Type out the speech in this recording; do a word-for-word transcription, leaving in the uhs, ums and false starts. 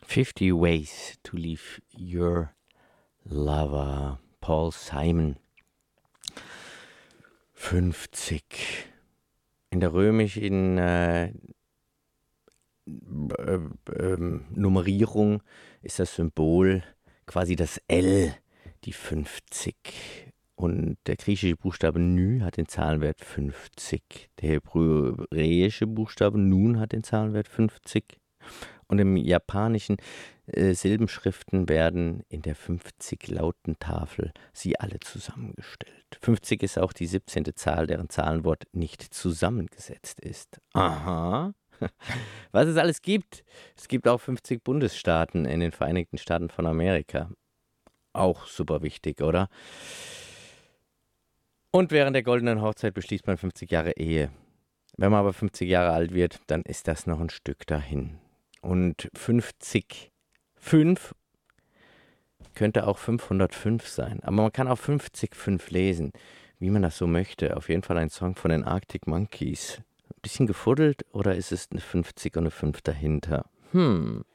fifty Ways to Leave Your Lover, Paul Simon. fünfzig. In der römischen äh, äh, äh, Nummerierung ist das Symbol quasi das L, die fünfzig. Und der griechische Buchstabe Ny hat den Zahlenwert fünfzig. Der hebräische Buchstabe Nun hat den Zahlenwert fünfzig. Und im japanischen äh, Silbenschriften werden in der fünfzig-Lauten-Tafel sie alle zusammengestellt. fünfzig ist auch die siebzehnte Zahl, deren Zahlenwort nicht zusammengesetzt ist. Aha. Was es alles gibt. Es gibt auch fünfzig Bundesstaaten in den Vereinigten Staaten von Amerika. Auch super wichtig, oder? Und während der goldenen Hochzeit beschließt man fünfzig Jahre Ehe. Wenn man aber fünfzig Jahre alt wird, dann ist das noch ein Stück dahin. Und fünfzig, fünf könnte auch fünfhundertfünf sein. Aber man kann auch fünfzig fünf lesen, wie man das so möchte. Auf jeden Fall ein Song von den Arctic Monkeys. Ein bisschen gefuddelt oder ist es eine fünfzig und eine fünf dahinter? Hm.